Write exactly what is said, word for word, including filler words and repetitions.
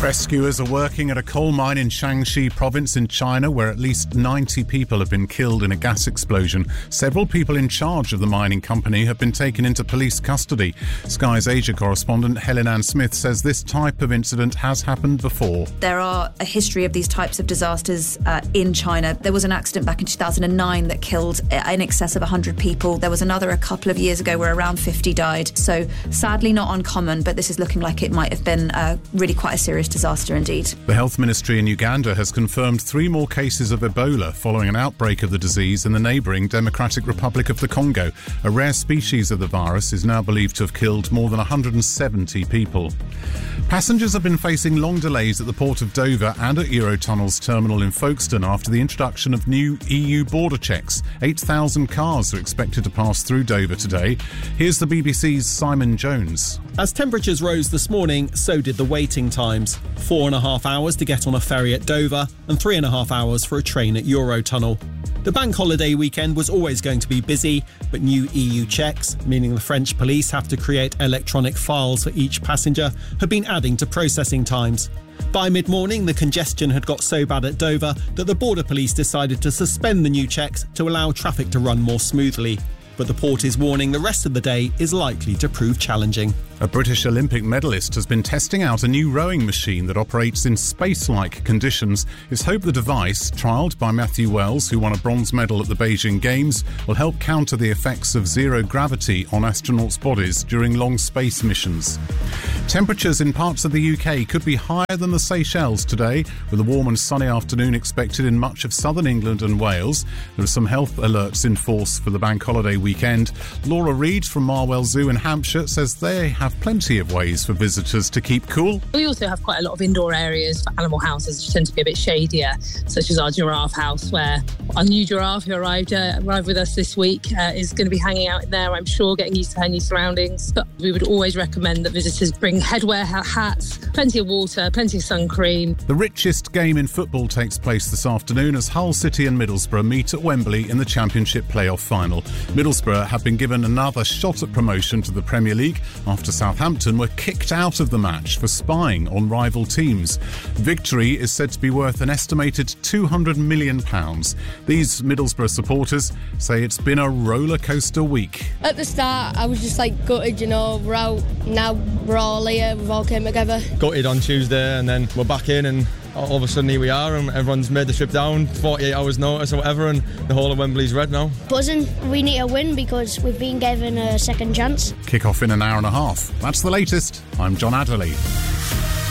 Rescuers are working at a coal mine in Shaanxi province in China where at least ninety people have been killed in a gas explosion. Several people in charge of the mining company have been taken into police custody. Sky's Asia correspondent Helen Ann Smith says this type of incident has happened before. There are a history of these types of disasters uh, in China. There was an accident back in two thousand nine that killed in excess of one hundred people. There was another a couple of years ago where around fifty died. So sadly not uncommon, but this is looking like it might have been uh, really quite a serious disaster indeed. The health ministry in Uganda has confirmed three more cases of Ebola following an outbreak of the disease in the neighbouring Democratic Republic of the Congo. A rare species of the virus is now believed to have killed more than one hundred seventy people. Passengers have been facing long delays at the port of Dover and at Eurotunnel's terminal in Folkestone after the introduction of new E U border checks. eight thousand cars are expected to pass through Dover today. Here's the B B C's Simon Jones. As temperatures rose this morning, so did the waiting times. Four and a half hours to get on a ferry at Dover and three and a half hours for a train at Eurotunnel. The bank holiday weekend was always going to be busy, but new E U checks, meaning the French police have to create electronic files for each passenger, have been adding to processing times. By mid-morning, the congestion had got so bad at Dover that the border police decided to suspend the new checks to allow traffic to run more smoothly. But the port is warning the rest of the day is likely to prove challenging. A British Olympic medalist has been testing out a new rowing machine that operates in space-like conditions. It's hoped the device, trialled by Matthew Wells, who won a bronze medal at the Beijing Games, will help counter the effects of zero gravity on astronauts' bodies during long space missions. Temperatures in parts of the U K could be higher than the Seychelles today, with a warm and sunny afternoon expected in much of southern England and Wales. There are some health alerts in force for the bank holiday weekend. Laura Reid from Marwell Zoo in Hampshire says they have plenty of ways for visitors to keep cool. We also have quite a lot of indoor areas for animal houses which tend to be a bit shadier, such as our giraffe house, where our new giraffe who arrived, uh, arrived with us this week uh, is going to be hanging out in there, I'm sure, getting used to her new surroundings. But we would always recommend that visitors bring headwear, hats, plenty of water, plenty of sun cream. The richest game in football takes place this afternoon as Hull City and Middlesbrough meet at Wembley in the Championship playoff final. Middlesbrough have been given another shot at promotion to the Premier League after Southampton were kicked out of the match for spying on rival teams. Victory is said to be worth an estimated two hundred million pounds. These Middlesbrough supporters say it's been a roller coaster week. At the start, I was just like gutted, you know, we're out, now we're all here, we've all came together. Gutted on Tuesday and then we're back in and all of a sudden here we are and everyone's made the trip down, forty-eight hours notice or whatever, and the whole of Wembley's red now. Buzzing. We need a win because we've been given a second chance. Kick off in an hour and a half. That's the latest. I'm John Adderley.